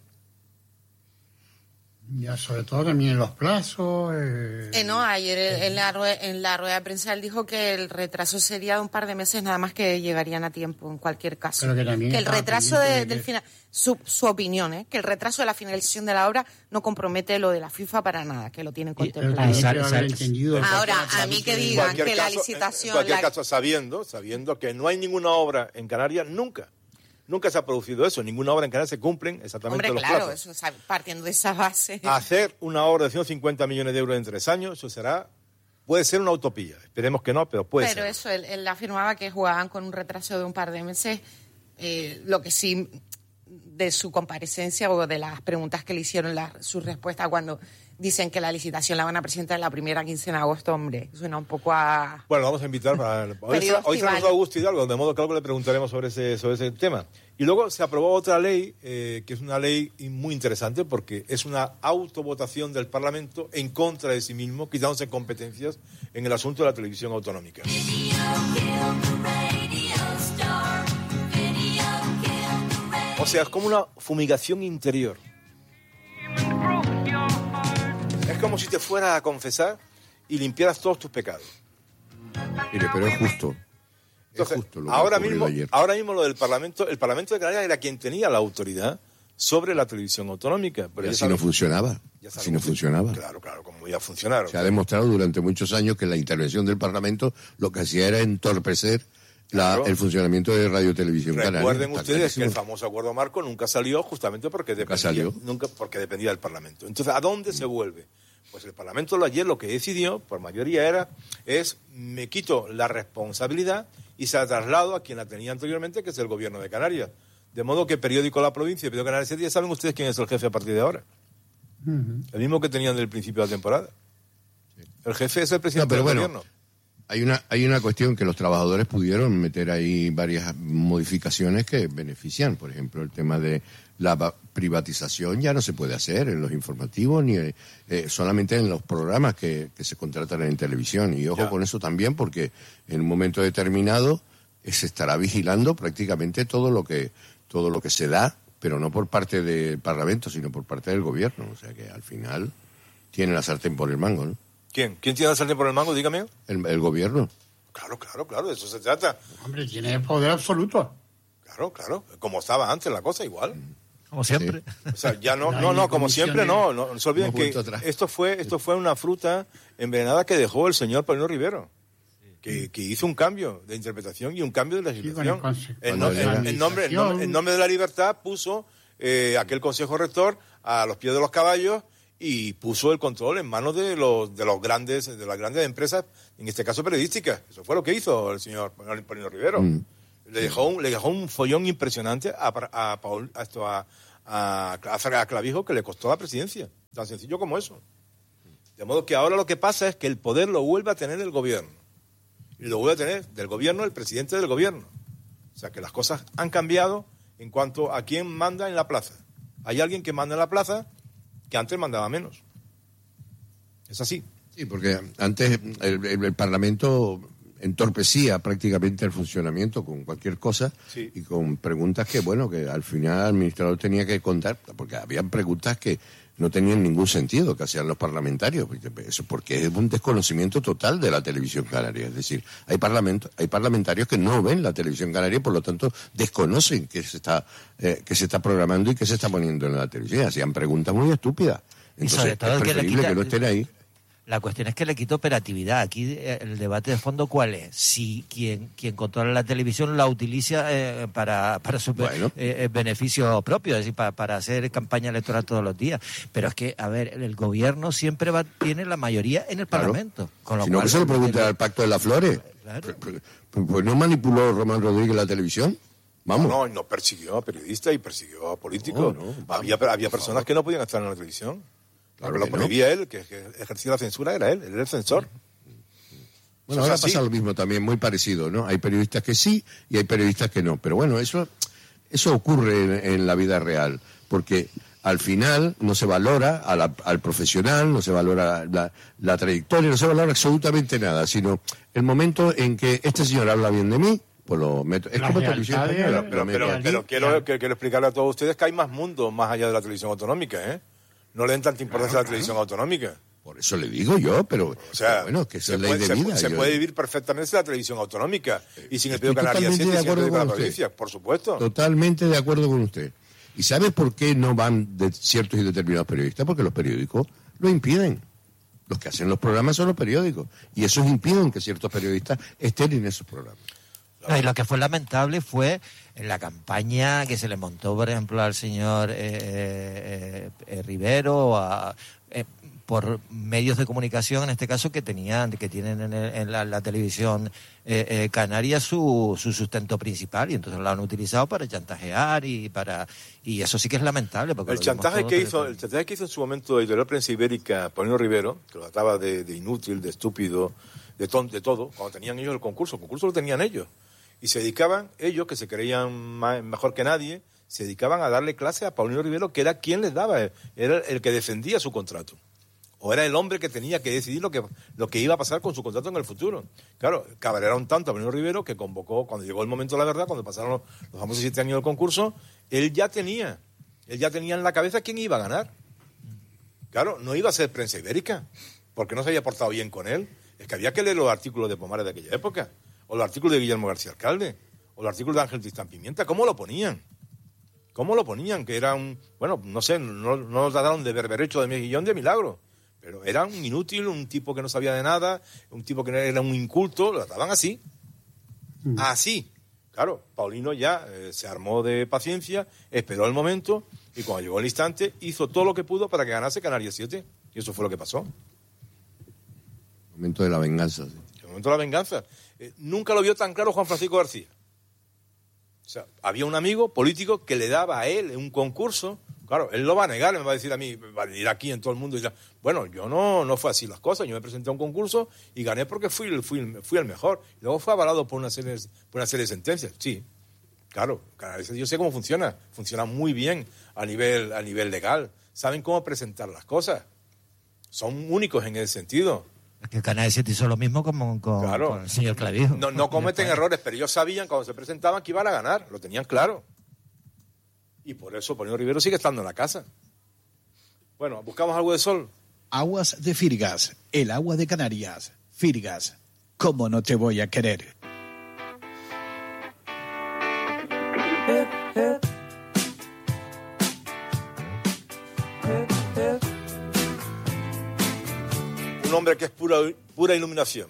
Ya, sobre todo también en los plazos. Ayer en la rueda de prensa él dijo que el retraso sería de un par de meses, nada más, que llegarían a tiempo en cualquier caso. Pero que el retraso del final, su opinión, que el retraso de la finalización de la obra no compromete lo de la FIFA para nada, que lo tienen contemplado. Ahora, a mí que digan que la licitación... En cualquier caso, sabiendo que no hay ninguna obra en Canarias Nunca se ha producido eso. Ninguna obra en Canarias se cumplen exactamente los plazos. Claro, eso, partiendo de esa base. Hacer una obra de 150 millones de euros en 3 años, puede ser una utopía. Esperemos que no, pero puede ser. Pero eso, él afirmaba que jugaban con un retraso de un par de meses. Lo que sí, de su comparecencia o de las preguntas que le hicieron, su respuesta cuando dicen que la licitación la van a presentar en la primera quincena de agosto, hombre, suena un poco a... Bueno, vamos a invitar hoy se nos da Augusto Hidalgo, de modo que algo le preguntaremos sobre ese tema. Y luego se aprobó otra ley, que es una ley muy interesante, porque es una autovotación del Parlamento en contra de sí mismo, quitándose competencias en el asunto de la televisión autonómica. O sea, es como una fumigación interior. Es como si te fueras a confesar y limpiaras todos tus pecados. Mire, pero es justo. Entonces, es justo lo ahora mismo lo del Parlamento, el Parlamento de Canarias era quien tenía la autoridad sobre la televisión autonómica. Pero así no funcionaba. Así no funcionaba. Claro, como iba a funcionar. Se ha demostrado durante muchos años que la intervención del Parlamento lo que hacía era entorpecer el funcionamiento de Radio Televisión Canaria. Recuerden ustedes que el famoso acuerdo marco nunca salió justamente porque dependía del Parlamento. Entonces, ¿a dónde se vuelve? Pues el Parlamento ayer lo que decidió, por mayoría, me quito la responsabilidad y se la traslado a quien la tenía anteriormente, que es el Gobierno de Canarias. De modo que periódico La Provincia y periódico Canarias 7, ya saben ustedes quién es el jefe a partir de ahora. El mismo que tenían desde el principio de la temporada. El jefe es el presidente del gobierno. Hay una cuestión que los trabajadores pudieron meter ahí varias modificaciones que benefician. Por ejemplo, el tema de la privatización ya no se puede hacer en los informativos ni solamente en los programas que se contratan en televisión. Y ojo con eso también, porque en un momento determinado se estará vigilando prácticamente todo lo que se da, pero no por parte del Parlamento, sino por parte del gobierno. O sea que al final tiene la sartén por el mango, ¿no? ¿Quién tiene la sartén por el mango? Dígame. El gobierno. Claro, de eso se trata. Hombre, tiene el poder absoluto. Claro, como estaba antes la cosa, igual. Como siempre. Sí. O sea, ya no, como siempre, no se olviden que esto fue una fruta envenenada que dejó el señor Paulino Rivero, que hizo un cambio de interpretación y un cambio de legislación. En nombre de la libertad puso aquel Consejo Rector a los pies de los caballos y puso el control en manos de las grandes empresas, en este caso periodísticas. Eso fue lo que hizo el señor Paulino Rivero. Le dejó un follón impresionante a Clavijo, que le costó la presidencia. Tan sencillo como eso. De modo que ahora lo que pasa es que el poder lo vuelve a tener el gobierno. Y lo vuelve a tener del gobierno el presidente del gobierno. O sea que las cosas han cambiado en cuanto a quién manda en la plaza. Hay alguien que manda en la plaza que antes mandaba menos. Es así. Sí, porque antes el Parlamento entorpecía prácticamente el funcionamiento con cualquier cosa y con preguntas que al final el administrador tenía que contar, porque habían preguntas que no tenían ningún sentido que hacían los parlamentarios, eso porque es un desconocimiento total de la televisión canaria. Es decir, hay parlamentarios que no ven la televisión canaria y por lo tanto desconocen que se está programando y que se está poniendo en la televisión. Hacían preguntas muy estúpidas. Entonces es preferible que no estén ahí. La cuestión es que le quita operatividad. Aquí el debate de fondo, ¿cuál es? Si quien controla la televisión la utiliza para su beneficio propio, es decir, para hacer campaña electoral todos los días. Pero es que, a ver, el gobierno siempre tiene la mayoría en el Parlamento. Con lo si no, cual, que se lo pregunte al Pacto de las Flores. Claro. Pues no manipuló Román Rodríguez la televisión. Vamos. No persiguió a periodistas y persiguió a políticos. Había personas que no podían estar en la televisión. Claro, lo prohibía él, que ejercía la censura, él era el censor. Bueno, ahora pasa lo mismo también, muy parecido, ¿no? Hay periodistas que sí y hay periodistas que no. Pero bueno, eso ocurre en la vida real, porque al final no se valora al profesional, no se valora la trayectoria, no se valora absolutamente nada, sino el momento en que este señor habla bien de mí, pues lo meto. Es como televisión española. Pero quiero explicarle a todos ustedes que hay más mundo más allá de la televisión autonómica, ¿eh? No le den tanta importancia a la televisión autonómica. Por eso le digo yo, pero bueno, que esa es ley de vida. Se puede vivir perfectamente sin la televisión autonómica y sin el Periódico Canarias 7 y sin el Periódico de la Provincia, por supuesto. Totalmente de acuerdo con usted. ¿Y sabe por qué no van de ciertos y determinados periodistas? Porque los periódicos lo impiden. Los que hacen los programas son los periódicos. Y esos impiden que ciertos periodistas estén en esos programas. No, y lo que fue lamentable fue en la campaña que se le montó, por ejemplo, al señor Rivero, por medios de comunicación, en este caso, que tienen en la televisión canaria su sustento principal, y entonces lo han utilizado para chantajear y eso sí que es lamentable. Porque el chantaje que hizo en su momento la editorial Prensa Ibérica, Paulino Rivero, que lo trataba de inútil, de estúpido, de todo, cuando tenían ellos el concurso lo tenían ellos. Y se dedicaban, ellos, que se creían mejor que nadie, se dedicaban a darle clase a Paulino Rivero, que era quien les daba, era el que defendía su contrato. O era el hombre que tenía que decidir lo que iba a pasar con su contrato en el futuro. Claro, cabrearon tanto a Paulino Rivero que convocó, cuando llegó el momento de la verdad, cuando pasaron los famosos 7 años del concurso, él ya tenía en la cabeza quién iba a ganar. Claro, no iba a ser Prensa Ibérica, porque no se había portado bien con él. Es que había que leer los artículos de Pomares de aquella época. O los artículos de Guillermo García Alcalde, o los artículos de Ángel Tristán Pimienta. ¿Cómo lo ponían? Que era no sé, no lo trataron de berberecho de mejillón de milagro, pero era un inútil, un tipo que no sabía de nada, un tipo que era un inculto, lo trataban así. Así. Claro, Paulino ya se armó de paciencia, esperó el momento, y cuando llegó el instante, hizo todo lo que pudo para que ganase Canarias 7. Y eso fue lo que pasó. El momento de la venganza. Sí. El momento de la venganza. Nunca lo vio tan claro Juan Francisco García. O sea, había un amigo político que le daba a él un concurso Claro, él lo va a negar, me va a decir a mí, va a ir aquí en todo el mundo y dirá, bueno, yo no fue así las cosas, yo me presenté a un concurso y gané porque fui el mejor. Y luego fue avalado por una serie de sentencias, sí. Claro, yo sé cómo funciona muy bien a nivel legal, saben cómo presentar las cosas, son únicos en ese sentido. Es que Canal 7 hizo lo mismo con el señor Clavijo. No cometen errores, pero ellos sabían cuando se presentaban que iban a ganar, lo tenían claro. Y por eso Polino Rivero sigue estando en la casa. Bueno, ¿buscamos algo de sol? Aguas de Firgas, el agua de Canarias. Firgas, ¿cómo no te voy a querer? Un hombre que es pura iluminación.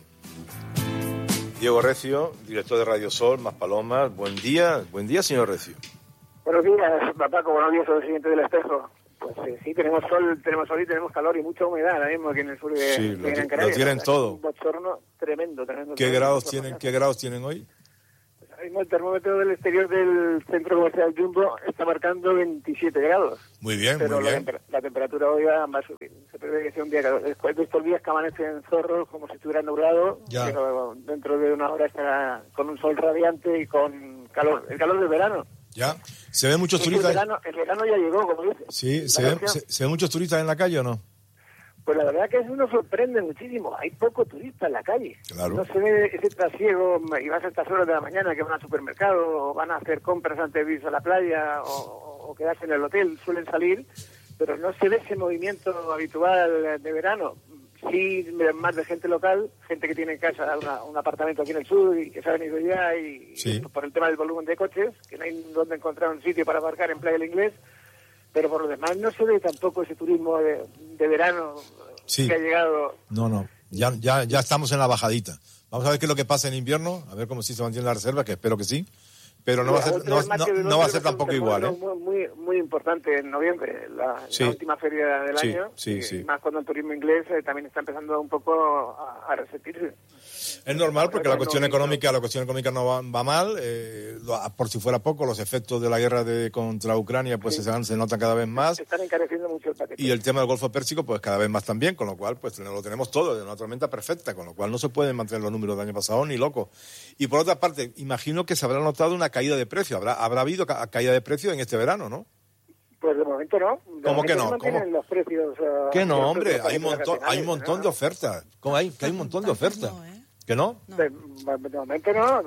Diego Recio, director de Radio Sol, Más Palomas. Buen día, señor Recio. Buenos días, Paco. Buenos días, soy el siguiente del espejo. Pues sí, tenemos sol y tenemos calor y mucha humedad ahora mismo aquí en el sur de Gran Canaria. Lo tienen todo. Un bochorno tremendo. ¿Qué grados tienen hoy? Pues ahora mismo el termómetro del exterior del centro comercial Jumbo está marcando 27 grados. Muy bien, pero muy bien. La temperatura hoy va a subir. Se prevé que sea un día calor. Después de estos días que amanecen zorros como si estuviera nublado, pero dentro de una hora estará con un sol radiante y con calor. El calor del verano. Ya, ¿se ven muchos turistas? El verano ya llegó, como dice. Sí, ¿se ven muchos turistas en la calle o no? Pues la verdad que eso nos sorprende muchísimo. Hay poco turista en la calle. Claro. No se ve ese trasiego, y vas a estas horas de la mañana que van al supermercado, o van a hacer compras antes de irse a la playa, o quedarse en el hotel, suelen salir, pero no se ve ese movimiento habitual de verano. Sí, más de gente local, gente que tiene en casa un apartamento aquí en el sur y que se ha venido ya, y por el tema del volumen de coches, que no hay donde encontrar un sitio para aparcar en Playa del Inglés, pero por lo demás no se ve tampoco ese turismo de verano que ha llegado. No, ya estamos en la bajadita. Vamos a ver qué es lo que pasa en invierno, a ver cómo sí se mantiene la reserva, que espero que sí. Pero no va a ser tampoco igual, ¿eh? Muy importante en noviembre, la última feria del año, y más cuando el turismo inglés también está empezando un poco a resentirse. Es normal porque la cuestión económica no va mal, por si fuera poco, los efectos de la guerra contra Ucrania pues se notan cada vez más. Se están encareciendo mucho el paquete. Y el tema del Golfo Pérsico pues cada vez más también, con lo cual pues lo tenemos todo, de una tormenta perfecta, con lo cual no se pueden mantener los números del año pasado ni loco. Y por otra parte, imagino que se habrá notado una caída de precio, habrá habido caída de precio en este verano, ¿no? Pues de momento no. ¿Cómo que no? Los precios, ¿Qué no, hombre? Hay un montón de ofertas. ¿Cómo hay? Que hay un montón de ofertas. ¿Que no? De momento no.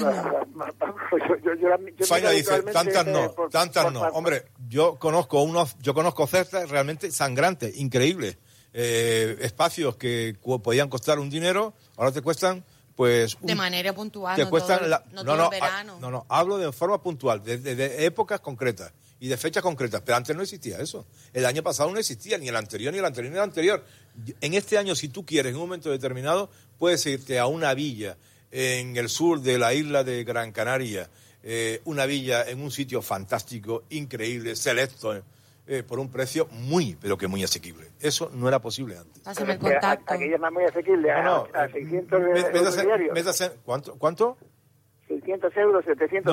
Faina dice, tantas no. Hombre, yo conozco ofertas realmente sangrantes, increíbles. Espacios que podían costar un dinero, ahora te cuestan pues de manera puntual, te cuestan todo el verano. No, hablo de forma puntual, de épocas concretas y de fechas concretas, pero antes no existía eso. El año pasado no existía, ni el anterior, ni el anterior, ni el anterior. En este año, si tú quieres, en un momento determinado, puedes irte a una villa en el sur de la isla de Gran Canaria, una villa en un sitio fantástico, increíble, selecto, por un precio muy, pero que muy asequible. Eso no era posible antes. Pásame el contacto. Aquella es muy asequible, a 600 euros diarios. ¿Cuánto? 600 euros, 700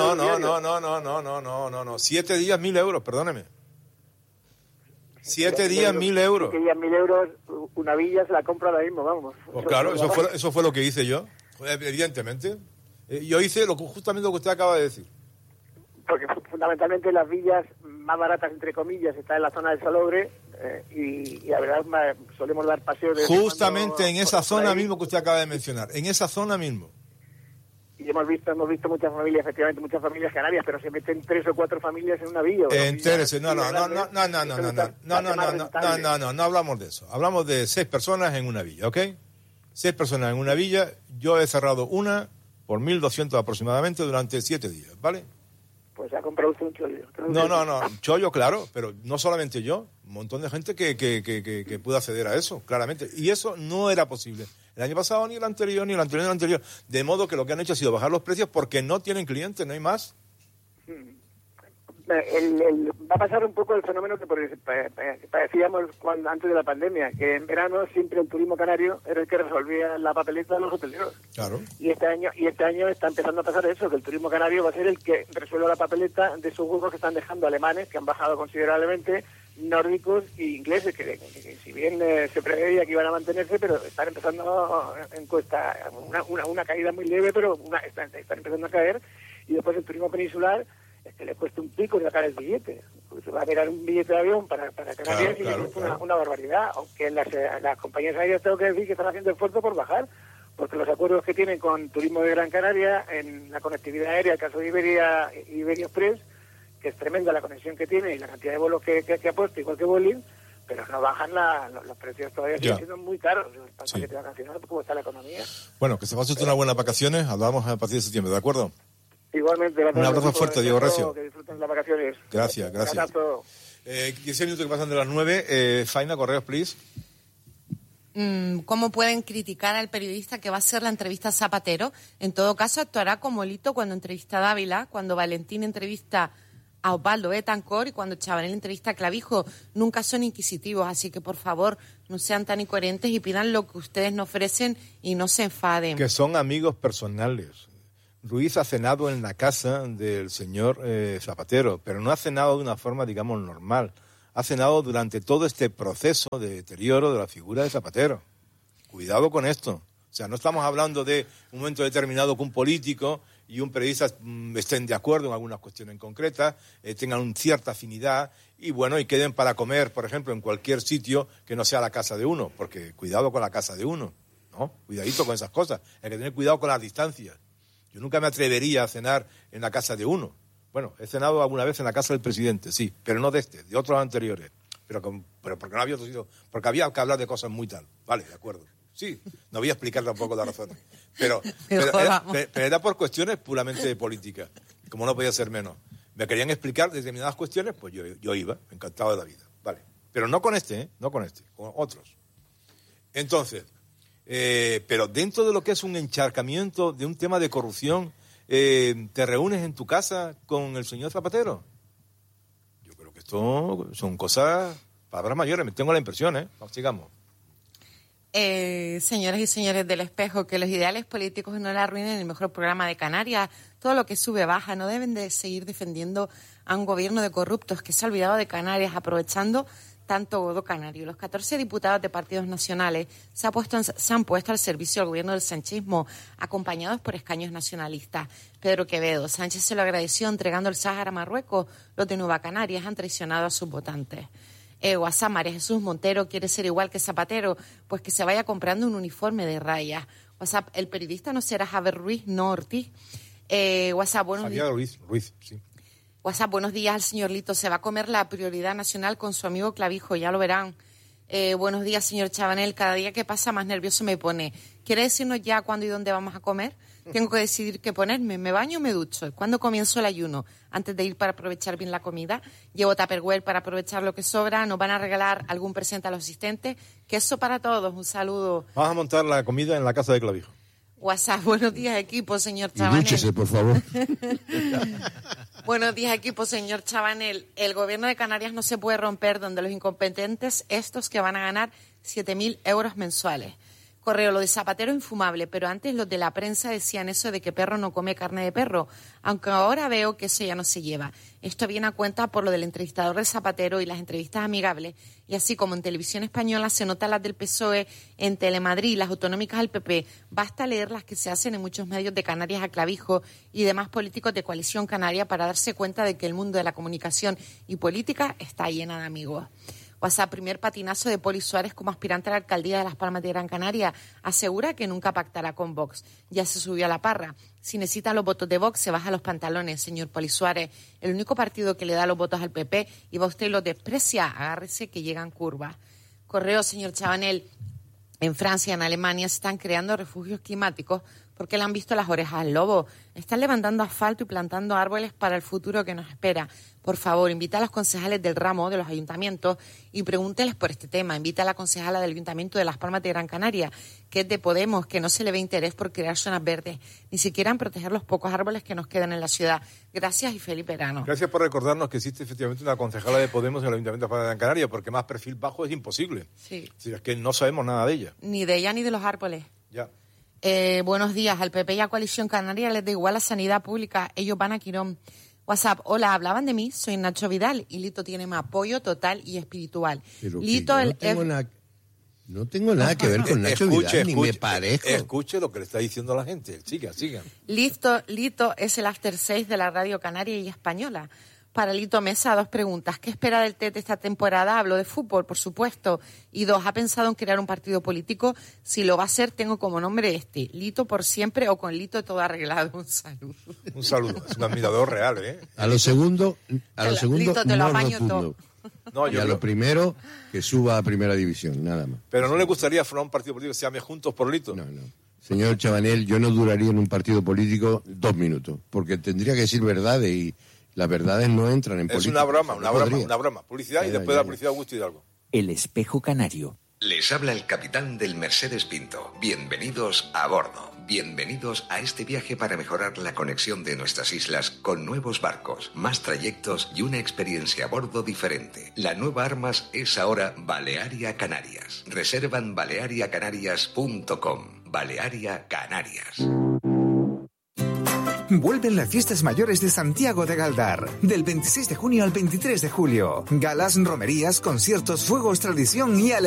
No. 7 días, 1.000 euros, perdóneme. 7 días, 1.000 euros. 7 días, 1.000 euros, una villa se la compro ahora mismo, vamos. Pues claro, eso fue lo que hice yo, evidentemente. Yo hice justamente lo que usted acaba de decir. Porque fundamentalmente las villas más baratas, entre comillas, están en la zona del Salobre, y la verdad solemos dar paseos de... Justamente en esa zona mismo que usted acaba de mencionar, en esa zona mismo. Y hemos visto muchas familias, efectivamente, muchas familias canarias, pero se meten 3 o 4 familias en una villa. Entérese, no hablamos de eso. Hablamos de 6 personas en una villa, ¿ok? 6 personas en una villa, yo he cerrado una por 1.200 aproximadamente durante 7 días, ¿vale? Pues ha comprado usted un chollo. No, chollo, claro, pero no solamente yo, un montón de gente que pudo acceder a eso, claramente. Y eso no era posible el año pasado, ni el anterior, ni el anterior. De modo que lo que han hecho ha sido bajar los precios porque no tienen clientes, no hay más. va a pasar un poco el fenómeno que padecíamos antes de la pandemia, que en verano siempre el turismo canario era el que resolvía la papeleta de los hoteleros. Claro. Y este año está empezando a pasar eso, que el turismo canario va a ser el que resuelva la papeleta de esos huevos que están dejando alemanes, que han bajado considerablemente, nórdicos e ingleses, que si bien se preveía que iban a mantenerse, pero están empezando en cuesta, una caída muy leve, pero están empezando a caer. Y después el turismo peninsular es que le cuesta un pico sacar el billete. Pues va a mirar un billete de avión para Canarias y le cuesta una barbaridad. Aunque las compañías aéreas, tengo que decir que están haciendo esfuerzo por bajar, porque los acuerdos que tienen con Turismo de Gran Canaria en la conectividad aérea, el caso de Iberia Express, que es tremenda la conexión que tiene y la cantidad de vuelos que ha puesto, igual que Vueling, pero no bajan los precios todavía, siguen siendo muy caros. Pasa que te van a cancionar cómo está la economía. Bueno, que se pase usted unas buenas vacaciones, hablamos a partir de septiembre, ¿de acuerdo? Igualmente. Un abrazo fuerte, Diego Recio. Que disfruten las vacaciones. Gracias. 15 minutos que pasan de las 9. Faina, correos, please. ¿Cómo pueden criticar al periodista que va a hacer la entrevista a Zapatero? En todo caso, actuará como Lito cuando entrevista a Dávila, cuando Valentín entrevista a Osvaldo Betancourt y cuando Chabanel entrevista a Clavijo. Nunca son inquisitivos, así que por favor no sean tan incoherentes y pidan lo que ustedes no ofrecen y no se enfaden. Que son amigos personales. Ruiz ha cenado en la casa del señor Zapatero, pero no ha cenado de una forma, digamos, normal. Ha cenado durante todo este proceso de deterioro de la figura de Zapatero. Cuidado con esto. O sea, no estamos hablando de un momento determinado que un político y un periodista estén de acuerdo en algunas cuestiones concretas, tengan cierta afinidad y bueno, y queden para comer, por ejemplo, en cualquier sitio que no sea la casa de uno, porque cuidado con la casa de uno, ¿no? Cuidadito con esas cosas. Hay que tener cuidado con las distancias. Yo nunca me atrevería a cenar en la casa de uno. Bueno, he cenado alguna vez en la casa del presidente, sí, pero no de de otros anteriores. Pero porque no había otro sitio, porque había que hablar de cosas muy tal. Vale, de acuerdo. Sí, no voy a explicar tampoco las razones. Pero era por cuestiones puramente políticas, como no podía ser menos. Me querían explicar determinadas cuestiones, pues yo iba, encantado de la vida. Vale, pero no con no con con otros. Entonces, pero dentro de lo que es un encharcamiento de un tema de corrupción, ¿te reúnes en tu casa con el señor Zapatero? Yo creo que esto son cosas, palabras mayores, me tengo la impresión, Vamos, sigamos. Señoras y señores del Espejo, que los ideales políticos no le arruinen el mejor programa de Canarias. Todo lo que sube baja. No deben de seguir defendiendo a un gobierno de corruptos que se ha olvidado de Canarias, aprovechando tanto godo canario. Los 14 diputados de partidos nacionales se han puesto al servicio del gobierno del sanchismo, acompañados por escaños nacionalistas. Pedro Quevedo, Sánchez se lo agradeció entregando el Sáhara a Marruecos. Los de Nueva Canarias han traicionado a sus votantes. WhatsApp, María Jesús Montero quiere ser igual que Zapatero, pues que se vaya comprando un uniforme de rayas. WhatsApp, el periodista no será Javier Ruiz, no Ortiz. WhatsApp, buenos días. Ruiz, sí. WhatsApp, buenos días al señor Lito. Se va a comer la prioridad nacional con su amigo Clavijo, ya lo verán. Buenos días, señor Chabanel. Cada día que pasa más nervioso me pone. ¿Quiere decirnos ya cuándo y dónde vamos a comer? Tengo que decidir qué ponerme. ¿Me baño o me ducho? ¿Cuándo comienzo el ayuno? Antes de ir para aprovechar bien la comida. Llevo Tupperware para aprovechar lo que sobra. ¿Nos van a regalar algún presente a los asistentes? Queso para todos. Un saludo. Vamos a montar la comida en la casa de Clavijo. WhatsApp, buenos días, equipo, señor Chabanel. Y dúchese, por favor. Buenos días, equipo, señor Chabanel. El gobierno de Canarias no se puede romper donde los incompetentes, estos que van a ganar 7.000 euros mensuales. Correo, lo de Zapatero infumable, pero antes los de la prensa decían eso de que perro no come carne de perro, aunque ahora veo que eso ya no se lleva. Esto viene a cuenta por lo del entrevistador de Zapatero y las entrevistas amigables, y así como en Televisión Española se notan las del PSOE, en Telemadrid las autonómicas al PP, basta leer las que se hacen en muchos medios de Canarias a Clavijo y demás políticos de Coalición Canaria para darse cuenta de que el mundo de la comunicación y política está llena de amigos. WhatsApp, primer patinazo de Poli Suárez como aspirante a la alcaldía de Las Palmas de Gran Canaria. Asegura que nunca pactará con Vox. Ya se subió a la parra. Si necesita los votos de Vox, se baja los pantalones, señor Poli Suárez. El único partido que le da los votos al PP y va usted y los desprecia. Agárrese que llegan curvas. Correo, señor Chabanel. En Francia y en Alemania se están creando refugios climáticos porque le han visto las orejas al lobo. Están levantando asfalto y plantando árboles para el futuro que nos espera. Por favor, invita a los concejales del ramo de los ayuntamientos y pregúnteles por este tema. Invita a la concejala del Ayuntamiento de Las Palmas de Gran Canaria, que es de Podemos, que no se le ve interés por crear zonas verdes, ni siquiera en proteger los pocos árboles que nos quedan en la ciudad. Gracias y feliz verano. Gracias por recordarnos que existe efectivamente una concejala de Podemos en el Ayuntamiento de Las Palmas de Gran Canaria, porque más perfil bajo es imposible. Sí. Es que no sabemos nada de ella. Ni de ella ni de los árboles. Ya. Buenos días. Al PP y a Coalición Canaria les da igual la sanidad pública. Ellos van a Quirón. WhatsApp. Hola, hablaban de mí. Soy Nacho Vidal y Lito tiene mi apoyo total y espiritual. Pero Lito, no tengo nada que ver con Nacho Vidal, ni me parezco. Escuche lo que le está diciendo la gente. Sigan. Lito es el After 6 de la radio canaria y española. Para Lito Mesa, 2 preguntas. ¿Qué espera del TET esta temporada? Hablo de fútbol, por supuesto. Y 2, ¿ha pensado en crear un partido político? Si lo va a hacer, tengo como nombre Lito por siempre o con Lito todo arreglado. Un saludo. Un saludo. Es un admirador real, ¿eh? A lo segundo Lito, te lo apaño todo. No, y a lo primero, que suba a Primera División, nada más. ¿Pero no le gustaría formar un partido político que se llame Juntos por Lito? No. Señor Chabanel, yo no duraría en un partido político 2 minutos, porque tendría que decir verdades y las verdades no entran en política. Es una broma. Publicidad y después de la publicidad Augusto Hidalgo. El Espejo Canario. Les habla el capitán del Mercedes Pinto. Bienvenidos a bordo. Bienvenidos a este viaje para mejorar la conexión de nuestras islas con nuevos barcos, más trayectos y una experiencia a bordo diferente. La nueva Armas es ahora Balearia Canarias. Reserva en baleariacanarias.com. Balearia Canarias. Vuelven las fiestas mayores de Santiago de Galdar, del 26 de junio al 23 de julio. Galas, romerías, conciertos, fuegos, tradición y alegría.